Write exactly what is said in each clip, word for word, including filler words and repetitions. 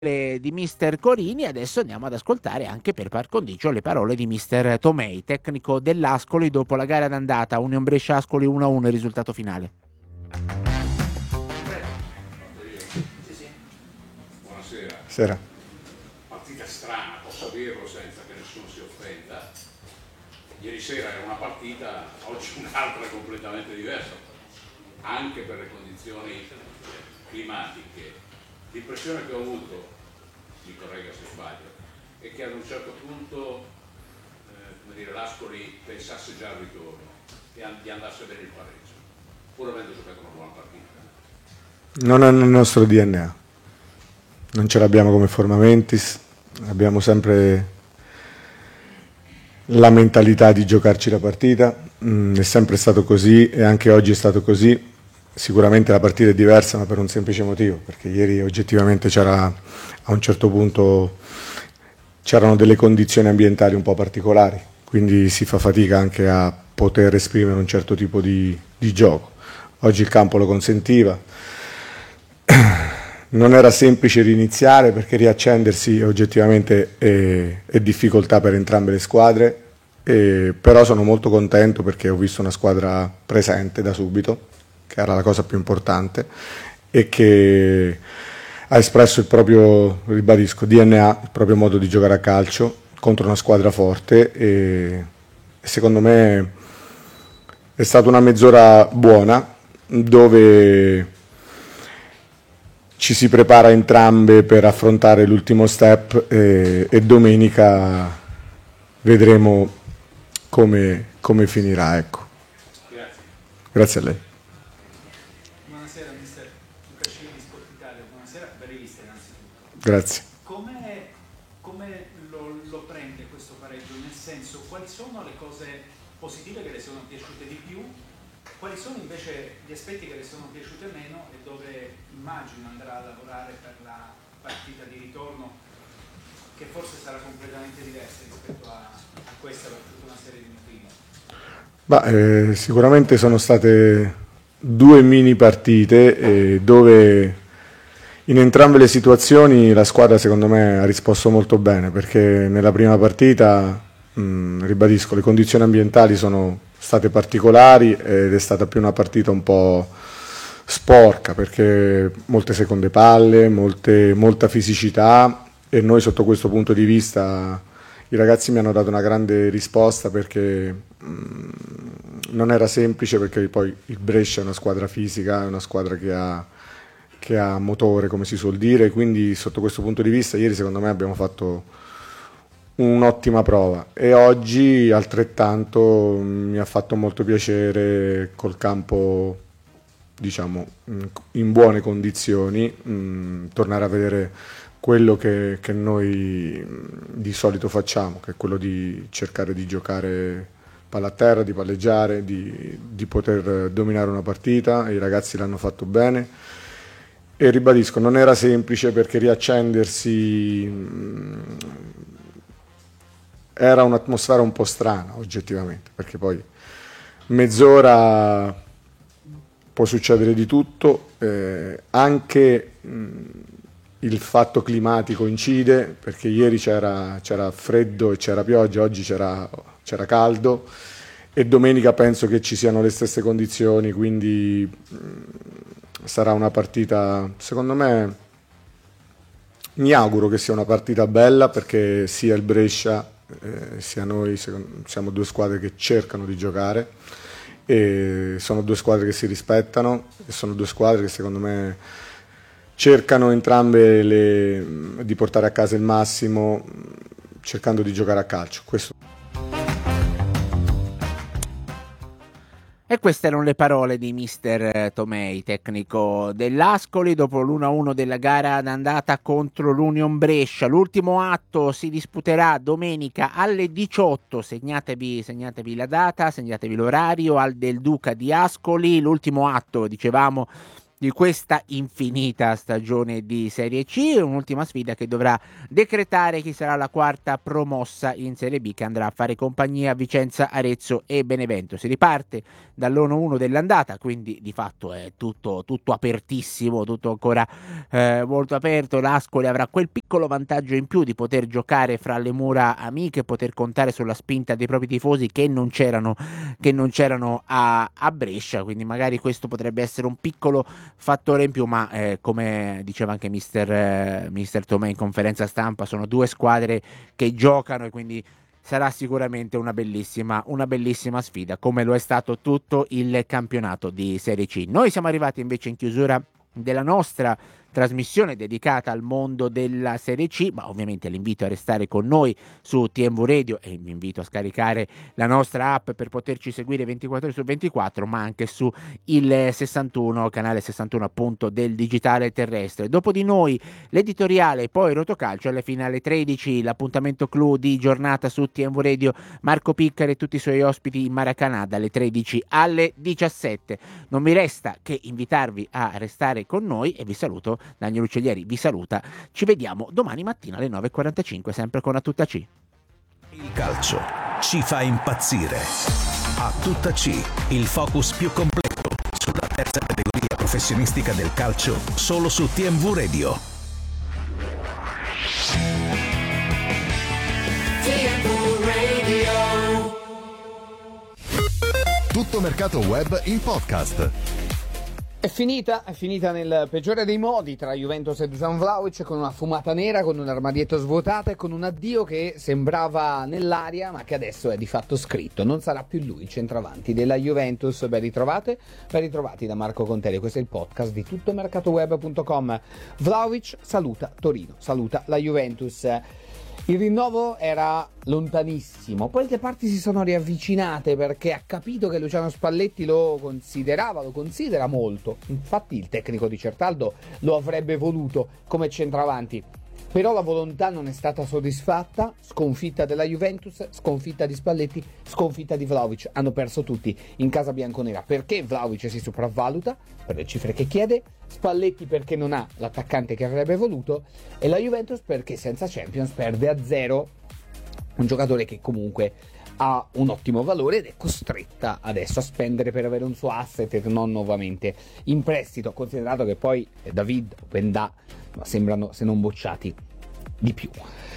di mister Corini. Adesso andiamo ad ascoltare anche per par condicio le parole di mister Tomei, tecnico dell'Ascoli, dopo la gara d'andata. Union Brescia Ascoli uno a uno il risultato finale. Buonasera. Sera. Partita strana, posso dirlo senza che nessuno si offenda. Ieri sera era una partita, oggi un'altra completamente diversa, anche per le condizioni climatiche. L'impressione che ho avuto, mi corregga se sbaglio, è che ad un certo punto eh, come dire, l'Ascoli pensasse già al ritorno e gli andasse bene il pareggio, pur avendo giocato una buona partita. Non è nel nostro D N A, non ce l'abbiamo come forma mentis, abbiamo sempre la mentalità di giocarci la partita, mm, è sempre stato così e anche oggi è stato così. Sicuramente la partita è diversa, ma per un semplice motivo, perché ieri oggettivamente c'era, a un certo punto c'erano delle condizioni ambientali un po' particolari, quindi si fa fatica anche a poter esprimere un certo tipo di, di gioco. Oggi il campo lo consentiva, non era semplice riniziare perché riaccendersi oggettivamente è, è difficoltà per entrambe le squadre, e, però sono molto contento perché ho visto una squadra presente da subito, che era la cosa più importante, e che ha espresso il proprio, ribadisco, D N A, il proprio modo di giocare a calcio contro una squadra forte, e, e secondo me è stata una mezz'ora buona dove ci si prepara entrambe per affrontare l'ultimo step, e, e domenica vedremo come, come finirà. Ecco. Grazie. Grazie a lei. Buonasera mister Lucascini di Sport Italia, buonasera, belle viste innanzitutto. Grazie. Come, come lo, lo prende questo pareggio? Nel senso, quali sono le cose positive che le sono piaciute di più? Quali sono invece gli aspetti che le sono piaciute meno e dove immagino andrà a lavorare per la partita di ritorno, che forse sarà completamente diversa rispetto a, a questa per tutta una serie di motivi? Bah, eh, sicuramente sono state due mini partite eh, dove in entrambe le situazioni la squadra secondo me ha risposto molto bene, perché nella prima partita, mh, ribadisco, le condizioni ambientali sono state particolari ed è stata più una partita un po' sporca, perché molte seconde palle, molte, molta fisicità, e noi sotto questo punto di vista i ragazzi mi hanno dato una grande risposta, perché mh, non era semplice, perché poi il Brescia è una squadra fisica, è una squadra che ha, che ha motore, come si suol dire, quindi sotto questo punto di vista ieri secondo me abbiamo fatto un'ottima prova, e oggi altrettanto mi ha fatto molto piacere col campo, diciamo, in buone condizioni, mh, tornare a vedere quello che, che noi di solito facciamo, che è quello di cercare di giocare palla a terra, di palleggiare, di, di poter dominare una partita. I ragazzi l'hanno fatto bene e ribadisco, non era semplice, perché riaccendersi mh, era un'atmosfera un po' strana oggettivamente, perché poi mezz'ora può succedere di tutto, eh, anche mh, il fatto climatico incide, perché ieri c'era, c'era freddo e c'era pioggia, oggi c'era, c'era caldo, e domenica penso che ci siano le stesse condizioni, quindi mh, sarà una partita, secondo me, mi auguro che sia una partita bella, perché sia il Brescia eh, sia noi siamo due squadre che cercano di giocare, e sono due squadre che si rispettano, e sono due squadre che secondo me cercano entrambe le, di portare a casa il massimo, cercando di giocare a calcio. Questo. E queste erano le parole di mister Tomei, tecnico dell'Ascoli, dopo l'uno a uno della gara d'andata contro l'Union Brescia. L'ultimo atto si disputerà domenica alle diciotto, segnatevi, segnatevi la data, segnatevi l'orario, al Del Duca di Ascoli. L'ultimo atto, dicevamo, di questa infinita stagione di Serie C. Un'ultima sfida che dovrà decretare chi sarà la quarta promossa in Serie B, che andrà a fare compagnia a Vicenza, Arezzo e Benevento. Si riparte dall'uno uno dell'andata, quindi di fatto è tutto, tutto apertissimo, tutto ancora eh, molto aperto. L'Ascoli avrà quel piccolo vantaggio in più di poter giocare fra le mura amiche, poter contare sulla spinta dei propri tifosi che non c'erano, che non c'erano a, a Brescia, quindi magari questo potrebbe essere un piccolo fattore in più, ma eh, come diceva anche mister, eh, mister Tomè in conferenza stampa, sono due squadre che giocano e quindi sarà sicuramente una bellissima, una bellissima sfida, come lo è stato tutto il campionato di Serie C. Noi siamo arrivati invece in chiusura della nostra trasmissione dedicata al mondo della Serie C, ma ovviamente l'invito a restare con noi su T M V Radio e vi invito a scaricare la nostra app per poterci seguire ventiquattro ore su ventiquattro, ma anche su il sessantuno, canale sessantuno appunto del digitale terrestre. Dopo di noi l'editoriale, poi Rotocalcio, alle finale tredici, l'appuntamento clou di giornata su T M V Radio, Marco Piccari e tutti i suoi ospiti in Maracanã dalle tredici alle diciassette. Non mi resta che invitarvi a restare con noi e vi saluto. Daniel Uccellieri vi saluta, ci vediamo domani mattina alle nove e quarantacinque sempre con A Tutta C. Il calcio ci fa impazzire. A Tutta C, il focus più completo sulla terza categoria professionistica del calcio, solo su T M V Radio. T M V Radio. Tutto mercato web in podcast. È finita, è finita nel peggiore dei modi tra Juventus e Dusan Vlahovic, con una fumata nera, con un armadietto svuotato e con un addio che sembrava nell'aria ma che adesso è di fatto scritto. Non sarà più lui il centravanti della Juventus. Ben ritrovate, ben ritrovati da Marco Contelli. Questo è il podcast di tutto mercato web punto com. Vlahovic saluta Torino, saluta la Juventus. Il rinnovo era lontanissimo, poi le parti si sono riavvicinate perché ha capito che Luciano Spalletti lo considerava, lo considera molto. Infatti il tecnico di Certaldo lo avrebbe voluto come centravanti. Però la volontà non è stata soddisfatta, sconfitta della Juventus, sconfitta di Spalletti, sconfitta di Vlahovic. Hanno perso tutti in casa bianconera perché Vlahovic si sopravvaluta per le cifre che chiede, Spalletti perché non ha l'attaccante che avrebbe voluto e la Juventus perché senza Champions perde a zero un giocatore che comunque ha un ottimo valore ed è costretta adesso a spendere per avere un suo asset e non nuovamente in prestito, considerato che poi David o Bendà sembrano, se non bocciati, di più.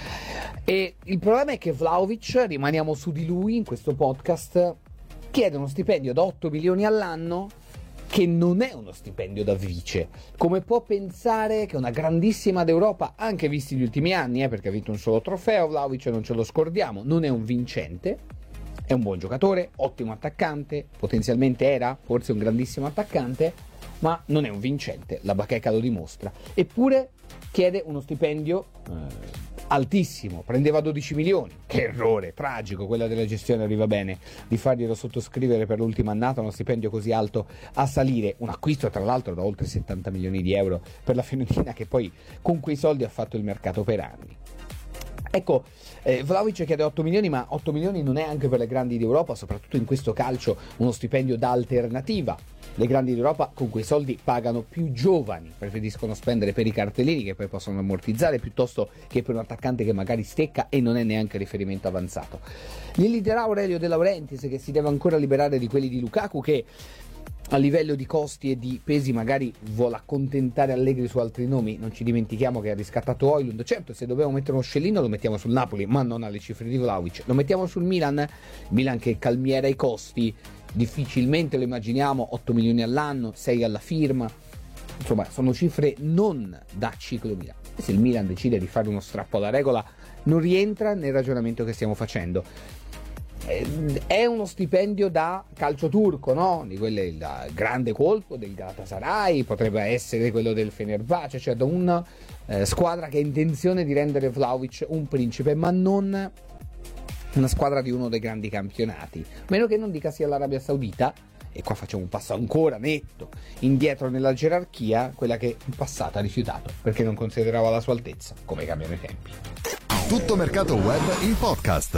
E il problema è che Vlahovic, rimaniamo su di lui in questo podcast, chiede uno stipendio da otto milioni all'anno che non è uno stipendio da vice. Come può pensare che una grandissima d'Europa, anche visti gli ultimi anni, eh, perché ha vinto un solo trofeo Vlahovic, non ce lo scordiamo, non è un vincente, è un buon giocatore, ottimo attaccante, potenzialmente era forse un grandissimo attaccante, ma non è un vincente, la bacheca lo dimostra. Eppure chiede uno stipendio eh, altissimo, prendeva dodici milioni, che errore, tragico, quella della gestione arriva bene, di farglielo sottoscrivere per l'ultima annata uno stipendio così alto a salire, un acquisto tra l'altro da oltre settanta milioni di euro per la Fiorentina che poi con quei soldi ha fatto il mercato per anni. Ecco, eh, Vlahovic chiede otto milioni, ma otto milioni non è anche per le grandi d'Europa, soprattutto in questo calcio uno stipendio da alternativa. Le grandi d'Europa con quei soldi pagano più giovani, preferiscono spendere per i cartellini che poi possono ammortizzare piuttosto che per un attaccante che magari stecca e non è neanche riferimento avanzato. Li leaderà Aurelio De Laurentiis, che si deve ancora liberare di quelli di Lukaku, che a livello di costi e di pesi magari vuole accontentare Allegri su altri nomi. Non ci dimentichiamo che ha riscattato Højlund. Certo, se dobbiamo mettere uno scellino lo mettiamo sul Napoli, ma non alle cifre di Vlahovic. Lo mettiamo sul Milan, Milan che calmiera i costi, difficilmente lo immaginiamo, otto milioni all'anno, sei alla firma, insomma sono cifre non da ciclo Milan. E se il Milan decide di fare uno strappo alla regola non rientra nel ragionamento che stiamo facendo. È uno stipendio da calcio turco, no? Di quelle, il grande colpo del Galatasaray, potrebbe essere quello del Fenerbahce, cioè da una eh, squadra che ha intenzione di rendere Vlahovic un principe, ma non una squadra di uno dei grandi campionati, meno che non dica sia l'Arabia Saudita. E qua facciamo un passo ancora netto indietro nella gerarchia, quella che in passato ha rifiutato perché non considerava la sua altezza. Come cambiano i tempi. Tutto mercato web in podcast.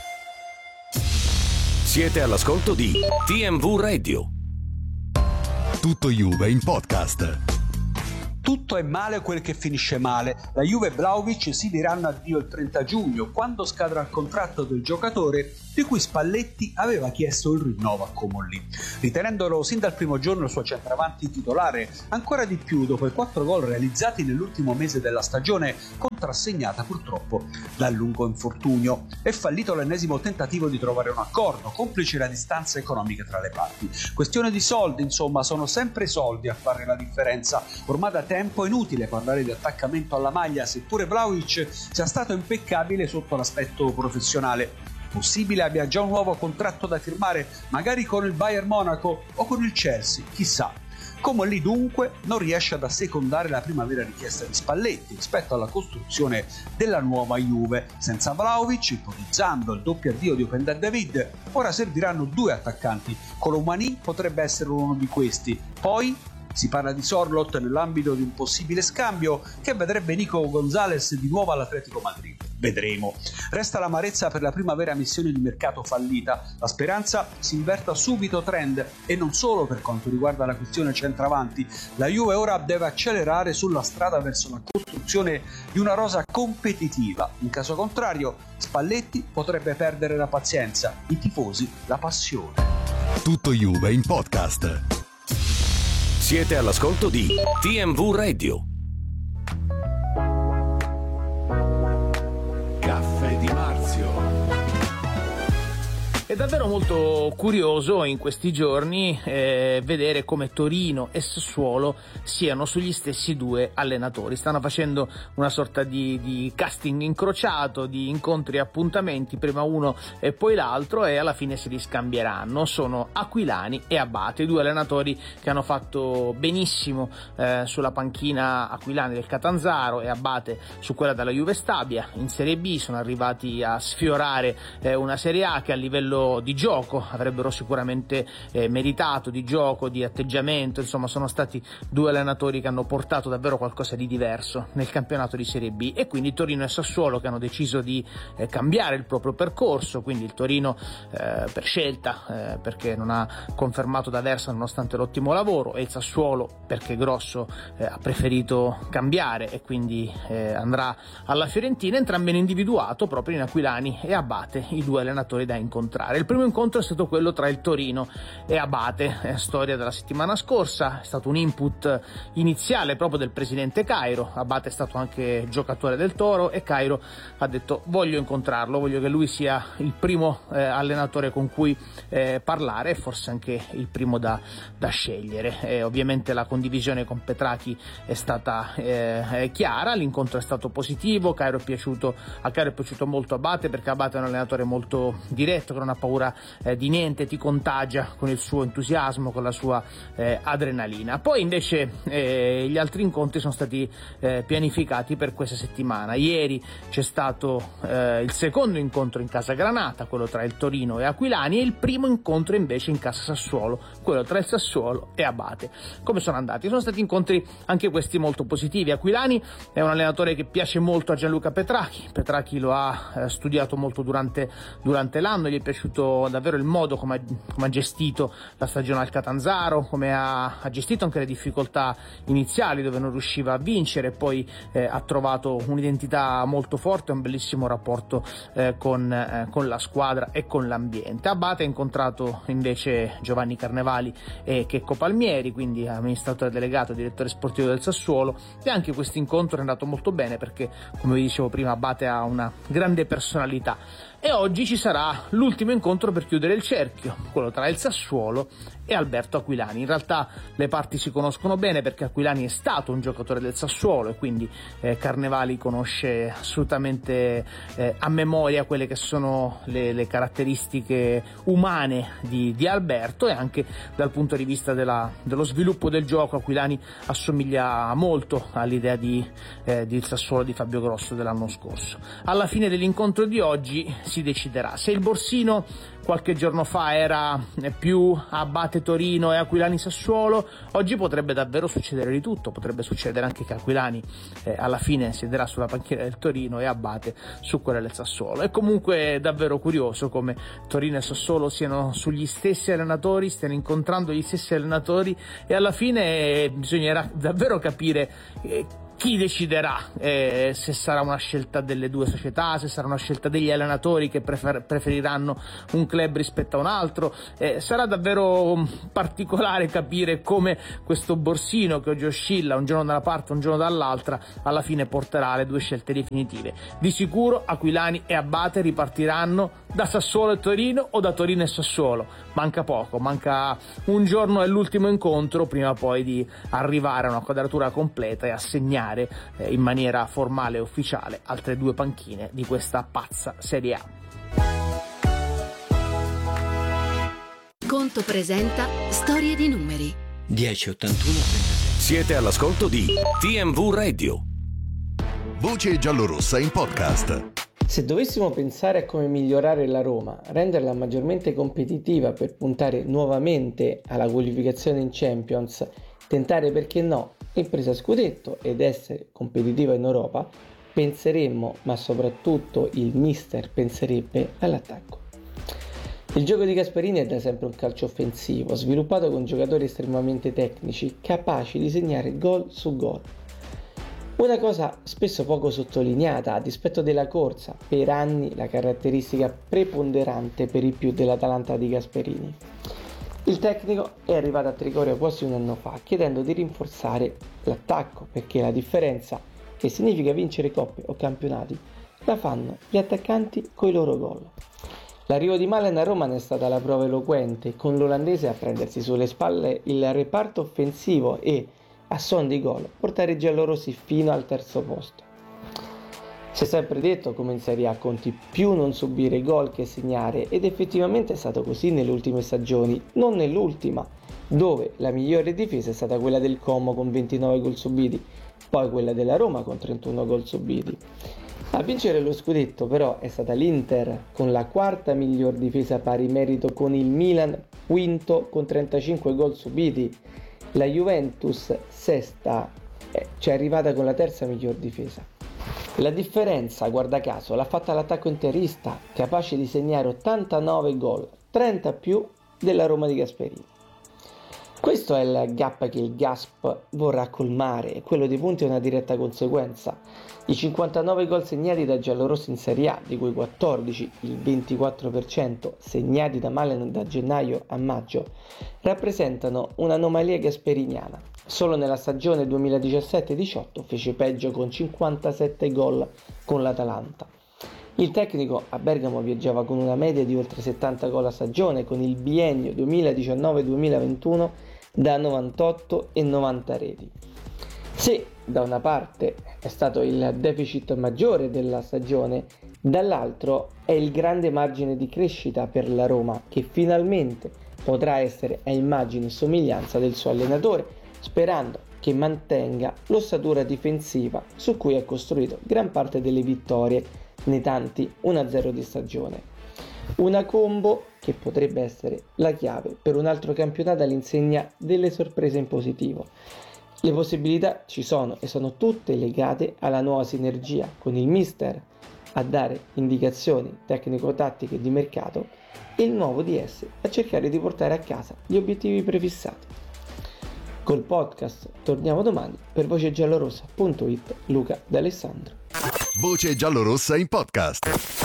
Siete all'ascolto di T M V Radio. Tutto Juve in podcast. Tutto è male quel che finisce male. La Juve e Vlahovic si diranno addio il trenta giugno, quando scadrà il contratto del giocatore di cui Spalletti aveva chiesto il rinnovo a Comolli, ritenendolo sin dal primo giorno il suo centravanti titolare, ancora di più dopo i quattro gol realizzati nell'ultimo mese della stagione, contrassegnata purtroppo dal lungo infortunio. È fallito l'ennesimo tentativo di trovare un accordo, complice la distanza economica tra le parti. Questione di soldi, insomma, sono sempre i soldi a fare la differenza. Ormai da tempo è inutile parlare di attaccamento alla maglia, seppure Vlahovic sia stato impeccabile sotto l'aspetto professionale. Possibile abbia già un nuovo contratto da firmare, magari con il Bayern Monaco o con il Chelsea, chissà. Comolli dunque non riesce ad assecondare la prima vera richiesta di Spalletti rispetto alla costruzione della nuova Juve. Senza Vlahovic, ipotizzando il doppio addio di Openda David, ora serviranno due attaccanti. Colomani potrebbe essere uno di questi. Poi si parla di Sorloth nell'ambito di un possibile scambio che vedrebbe Nico Gonzalez di nuovo all'Atletico Madrid. Vedremo. Resta l'amarezza per la prima vera missione di mercato fallita. La speranza si inverta subito trend, e non solo per quanto riguarda la questione centravanti. La Juve ora deve accelerare sulla strada verso la costruzione di una rosa competitiva. In caso contrario, Spalletti potrebbe perdere la pazienza, i tifosi la passione. Tutto Juve in podcast. Siete all'ascolto di T M V Radio. Caffè di Marzio. È davvero molto curioso in questi giorni eh, vedere come Torino e Sassuolo siano sugli stessi due allenatori. Stanno facendo una sorta di, di casting incrociato, di incontri e appuntamenti, prima uno e poi l'altro, e alla fine si riscambieranno. Sono Aquilani e Abate, due allenatori che hanno fatto benissimo eh, sulla panchina, Aquilani del Catanzaro e Abate su quella della Juve Stabia. In Serie B sono arrivati a sfiorare eh, una Serie A che a livello di gioco avrebbero sicuramente eh, meritato, di gioco, di atteggiamento, insomma sono stati due allenatori che hanno portato davvero qualcosa di diverso nel campionato di Serie B. E quindi Torino e Sassuolo che hanno deciso di eh, cambiare il proprio percorso, quindi il Torino eh, per scelta, eh, perché non ha confermato D'Aversa nonostante l'ottimo lavoro, e il Sassuolo perché Grosso eh, ha preferito cambiare e quindi eh, andrà alla Fiorentina. Entrambi hanno individuato proprio in Aquilani e Abate i due allenatori da incontrare. Il primo incontro è stato quello tra il Torino e Abate, è storia della settimana scorsa, è stato un input iniziale proprio del presidente Cairo. Abate è stato anche giocatore del Toro e Cairo ha detto voglio incontrarlo, voglio che lui sia il primo eh, allenatore con cui eh, parlare e forse anche il primo da, da scegliere. E ovviamente la condivisione con Petrachi è stata eh, chiara, l'incontro è stato positivo, Cairo è piaciuto, a Cairo è piaciuto molto Abate perché Abate è un allenatore molto diretto, che non ha paura eh, di niente, ti contagia con il suo entusiasmo, con la sua eh, adrenalina. Poi invece eh, gli altri incontri sono stati eh, pianificati per questa settimana. Ieri c'è stato eh, il secondo incontro in casa Granata, quello tra il Torino e Aquilani, e il primo incontro invece in casa Sassuolo, quello tra il Sassuolo e Abate. Come sono andati? Sono stati incontri anche questi molto positivi. Aquilani è un allenatore che piace molto a Gianluca Petrachi, Petrachi lo ha eh, studiato molto durante, durante l'anno, gli è piaciuto davvero il modo come ha, come ha gestito la stagione al Catanzaro, come ha, ha gestito anche le difficoltà iniziali dove non riusciva a vincere, poi eh, ha trovato un'identità molto forte, un bellissimo rapporto eh, con, eh, con la squadra e con l'ambiente. Abate ha incontrato invece Giovanni Carnevali e Checco Palmieri, quindi amministratore delegato e direttore sportivo del Sassuolo, e anche questo incontro è andato molto bene perché, come vi dicevo prima, Abate ha una grande personalità. E oggi ci sarà l'ultimo incontro per chiudere il cerchio, quello tra il Sassuolo e Alberto Aquilani. In realtà le parti si conoscono bene perché Aquilani è stato un giocatore del Sassuolo e quindi eh, Carnevali conosce assolutamente eh, a memoria quelle che sono le, le caratteristiche umane di, di Alberto, e anche dal punto di vista della, dello sviluppo del gioco Aquilani assomiglia molto all'idea di, eh, di Sassuolo di Fabio Grosso dell'anno scorso. Alla fine dell'incontro di oggi si deciderà. Se il borsino qualche giorno fa era più Abate Torino e Aquilani Sassuolo, oggi potrebbe davvero succedere di tutto, potrebbe succedere anche che Aquilani eh, alla fine siederà sulla panchina del Torino e Abate su quella del Sassuolo. È comunque davvero curioso come Torino e Sassuolo siano sugli stessi allenatori, stiano incontrando gli stessi allenatori, e alla fine eh, bisognerà davvero capire eh, chi deciderà eh, se sarà una scelta delle due società, se sarà una scelta degli allenatori che prefer- preferiranno un club rispetto a un altro. Eh, sarà davvero particolare capire come questo borsino, che oggi oscilla un giorno da una parte un giorno dall'altra, alla fine porterà alle due scelte definitive. Di sicuro Aquilani e Abate ripartiranno da Sassuolo e Torino o da Torino e Sassuolo. Manca poco, manca un giorno e l'ultimo incontro prima poi di arrivare a una quadratura completa e assegnare in maniera formale e ufficiale altre due panchine di questa pazza Serie A. Conto presenta Storie di numeri. dieci ottantuno trentasei. Siete all'ascolto di T M V Radio. Voce giallorossa in podcast. Se dovessimo pensare a come migliorare la Roma, renderla maggiormente competitiva per puntare nuovamente alla qualificazione in Champions, tentare, perché no, l'impresa scudetto ed essere competitiva in Europa, penseremmo, ma soprattutto il mister penserebbe, all'attacco. Il gioco di Gasperini è da sempre un calcio offensivo, sviluppato con giocatori estremamente tecnici, capaci di segnare gol su gol. Una cosa spesso poco sottolineata, a dispetto della corsa, per anni la caratteristica preponderante per i più dell'Atalanta di Gasperini. Il tecnico è arrivato a Trigoria quasi un anno fa chiedendo di rinforzare l'attacco, perché la differenza, che significa vincere coppe o campionati, la fanno gli attaccanti coi loro gol. L'arrivo di Malen a Roma ne è stata la prova eloquente, con l'olandese a prendersi sulle spalle il reparto offensivo e, a suon di gol, portare i giallorossi fino al terzo posto. Si è sempre detto, come in Serie A conti più non subire gol che segnare, ed effettivamente è stato così nelle ultime stagioni, non nell'ultima, dove la migliore difesa è stata quella del Como con ventinove gol subiti, poi quella della Roma con trentuno gol subiti. A vincere lo scudetto però è stata l'Inter con la quarta miglior difesa pari merito con il Milan, quinto con trentacinque gol subiti. La Juventus sesta, eh, cioè arrivata con la terza miglior difesa. La differenza, guarda caso, l'ha fatta l'attacco interista, capace di segnare ottantanove gol, trenta più della Roma di Gasperini. Questo è il gap che il Gasp vorrà colmare, e quello dei punti è una diretta conseguenza. I cinquantanove gol segnati da giallorossi in Serie A, di cui quattordici, il ventiquattro per cento, segnati da Malen da gennaio a maggio, rappresentano un'anomalia gasperiniana. Solo nella stagione duemiladiciassette diciotto fece peggio con cinquantasette gol con l'Atalanta. Il tecnico a Bergamo viaggiava con una media di oltre settanta gol a stagione, con il biennio duemiladiciannove duemilaventuno da novantotto e novanta reti. Se da una parte è stato il deficit maggiore della stagione, dall'altro è il grande margine di crescita per la Roma, che finalmente potrà essere a immagine e somiglianza del suo allenatore, sperando che mantenga l'ossatura difensiva su cui ha costruito gran parte delle vittorie nei tanti uno a zero di stagione. Una combo che potrebbe essere la chiave per un altro campionato all'insegna delle sorprese in positivo. Le possibilità ci sono e sono tutte legate alla nuova sinergia con il mister a dare indicazioni tecnico-tattiche di mercato e il nuovo D S a cercare di portare a casa gli obiettivi prefissati. Col podcast torniamo domani. Per voce giallorossa punto it, Luca D'Alessandro. Voce giallorossa in podcast.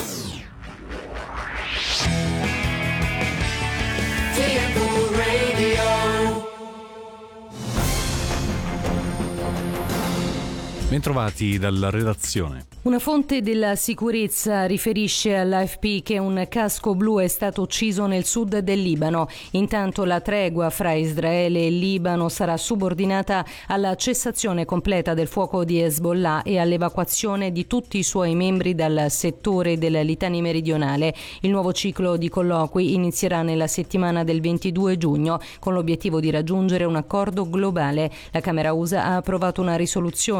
Bentrovati dalla redazione. Una fonte della sicurezza riferisce all'A F P che un casco blu è stato ucciso nel sud del Libano. Intanto la tregua fra Israele e Libano sarà subordinata alla cessazione completa del fuoco di Hezbollah e all'evacuazione di tutti i suoi membri dal settore del Litani meridionale. Il nuovo ciclo di colloqui inizierà nella settimana del ventidue giugno con l'obiettivo di raggiungere un accordo globale. La Camera U S A ha approvato una risoluzione che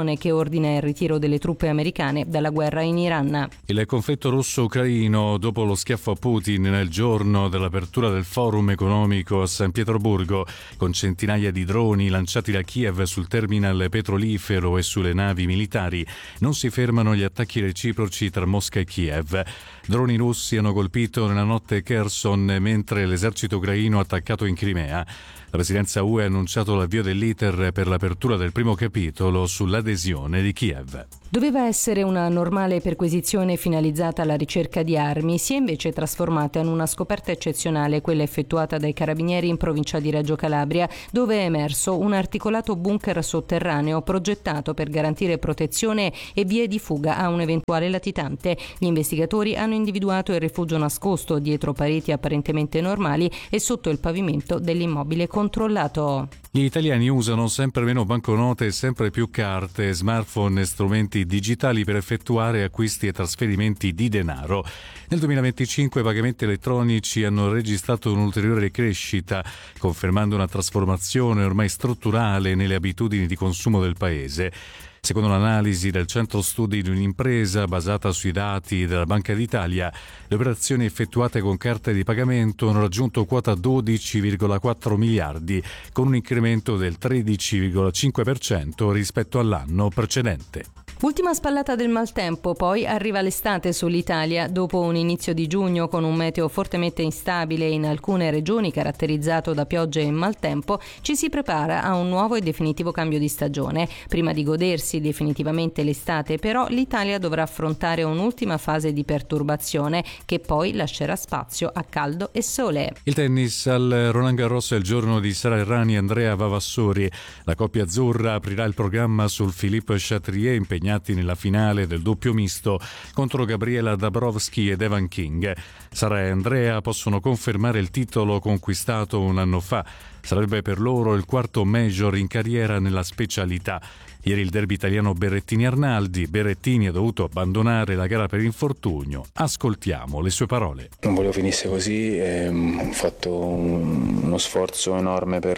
riordina il ritiro delle truppe americane dalla guerra in Iran. Il conflitto russo-ucraino, dopo lo schiaffo a Putin nel giorno dell'apertura del forum economico a San Pietroburgo, con centinaia di droni lanciati da Kiev sul terminal petrolifero e sulle navi militari, non si fermano gli attacchi reciproci tra Mosca e Kiev. Droni russi hanno colpito nella notte Kherson mentre l'esercito ucraino ha attaccato in Crimea. La presidenza U E ha annunciato l'avvio dell'iter per l'apertura del primo capitolo sull'adesione di Kiev. Doveva essere una normale perquisizione finalizzata alla ricerca di armi, si è invece trasformata in una scoperta eccezionale, quella effettuata dai carabinieri in provincia di Reggio Calabria, dove è emerso un articolato bunker sotterraneo progettato per garantire protezione e vie di fuga a un eventuale latitante. Gli investigatori hanno individuato il rifugio nascosto dietro pareti apparentemente normali e sotto il pavimento dell'immobile controllato. Gli italiani usano sempre meno banconote e sempre più carte, smartphone e strumenti digitali per effettuare acquisti e trasferimenti di denaro. Nel duemilaventicinque i pagamenti elettronici hanno registrato un'ulteriore crescita, confermando una trasformazione ormai strutturale nelle abitudini di consumo del paese. Secondo l'analisi del centro studi di un'impresa basata sui dati della Banca d'Italia, le operazioni effettuate con carte di pagamento hanno raggiunto quota dodici virgola quattro miliardi, con un incremento del tredici virgola cinque per cento rispetto all'anno precedente. Ultima spallata del maltempo, poi arriva l'estate sull'Italia. Dopo un inizio di giugno con un meteo fortemente instabile in alcune regioni caratterizzato da piogge e maltempo, ci si prepara a un nuovo e definitivo cambio di stagione. Prima di godersi definitivamente l'estate, però, l'Italia dovrà affrontare un'ultima fase di perturbazione che poi lascerà spazio a caldo e sole. Il tennis al Roland Garros è il giorno di Sara Errani e Andrea Vavassori. La coppia azzurra aprirà il programma sul Philippe Chatrier, impegnati nella finale del doppio misto contro Gabriela Dabrowski ed Evan King. Sara e Andrea possono confermare il titolo conquistato un anno fa. Sarebbe per loro il quarto major in carriera nella specialità. Ieri il derby italiano Berrettini-Arnaldi. Berrettini ha dovuto abbandonare la gara per infortunio. Ascoltiamo le sue parole. Non volevo finisse così, ho fatto un, uno sforzo enorme per,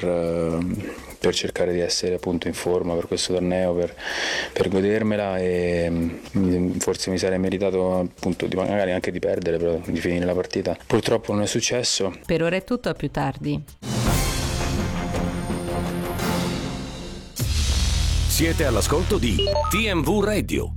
per cercare di essere appunto in forma per questo torneo, per, per godermela, e forse mi sarei meritato appunto di, magari anche di perdere, però di finire la partita. Purtroppo non è successo. Per ora è tutto, a più tardi. Siete all'ascolto di T M V Radio.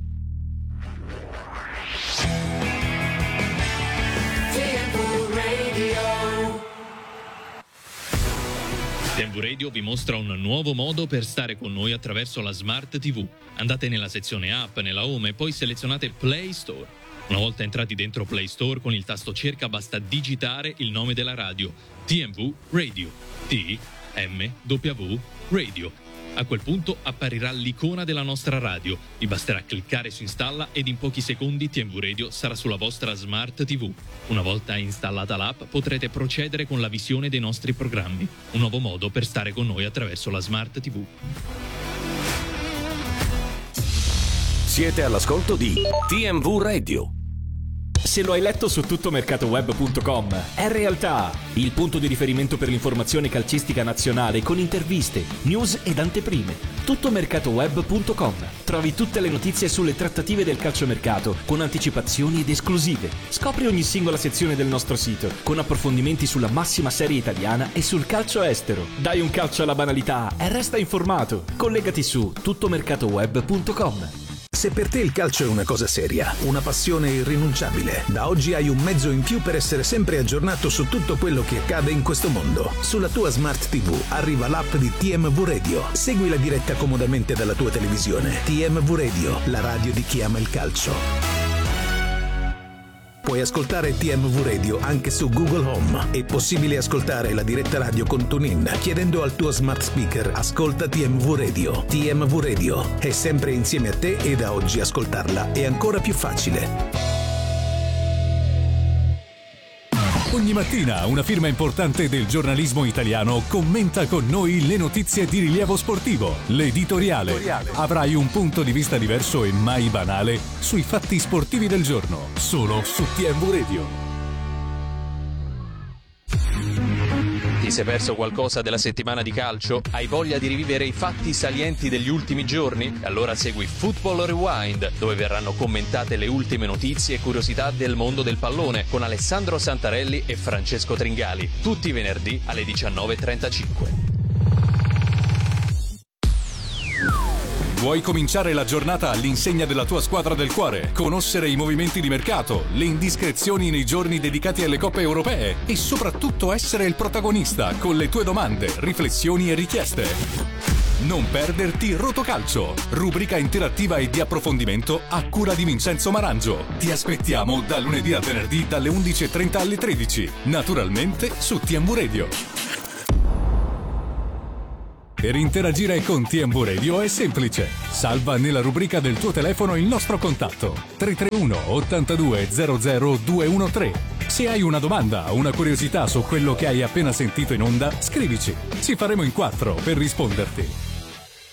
T M V Radio vi mostra un nuovo modo per stare con noi attraverso la Smart tivù. Andate nella sezione app, nella home, e poi selezionate Play Store. Una volta entrati dentro Play Store, con il tasto cerca basta digitare il nome della radio: T M V Radio. T M W Radio. A quel punto apparirà l'icona della nostra radio. Vi basterà cliccare su installa ed in pochi secondi T M V Radio sarà sulla vostra Smart tivù. Una volta installata l'app potrete procedere con la visione dei nostri programmi. Un nuovo modo per stare con noi attraverso la Smart tivù. Siete all'ascolto di T M V Radio. Se lo hai letto su tuttomercatoweb punto com, è realtà, il punto di riferimento per l'informazione calcistica nazionale con interviste, news ed anteprime. tuttomercatoweb punto com. Trovi tutte le notizie sulle trattative del calciomercato con anticipazioni ed esclusive. Scopri ogni singola sezione del nostro sito con approfondimenti sulla massima serie italiana e sul calcio estero. Dai un calcio alla banalità e resta informato. Collegati su tuttomercatoweb punto com. Se per te il calcio è una cosa seria, una passione irrinunciabile, da oggi hai un mezzo in più per essere sempre aggiornato su tutto quello che accade in questo mondo. Sulla tua Smart tivù arriva l'app di T M V Radio. Segui la diretta comodamente dalla tua televisione. T M V Radio, la radio di chi ama il calcio. Puoi ascoltare T M V Radio anche su Google Home. È possibile ascoltare la diretta radio con TuneIn chiedendo al tuo smart speaker "Ascolta T M V Radio". T M V Radio è sempre insieme a te e da oggi ascoltarla è ancora più facile. Ogni mattina una firma importante del giornalismo italiano commenta con noi le notizie di rilievo sportivo. L'editoriale. Avrai un punto di vista diverso e mai banale sui fatti sportivi del giorno, solo su T M V Radio. T Ti sei perso qualcosa della settimana di calcio? Hai voglia di rivivere i fatti salienti degli ultimi giorni? Allora segui Football Rewind, dove verranno commentate le ultime notizie e curiosità del mondo del pallone con Alessandro Santarelli e Francesco Tringali, tutti i venerdì alle diciannove e trentacinque. Vuoi cominciare la giornata all'insegna della tua squadra del cuore? Conoscere i movimenti di mercato, le indiscrezioni nei giorni dedicati alle coppe europee e soprattutto essere il protagonista con le tue domande, riflessioni e richieste? Non perderti Rotocalcio, rubrica interattiva e di approfondimento a cura di Vincenzo Marangio. Ti aspettiamo da lunedì a venerdì dalle undici e trenta alle tredici, naturalmente su T M V Radio. Per interagire con T M V Radio è semplice. Salva nella rubrica del tuo telefono il nostro contatto tre tre uno ottantadue zero zero due uno tre. Se hai una domanda o una curiosità su quello che hai appena sentito in onda, scrivici. Ci faremo in quattro per risponderti.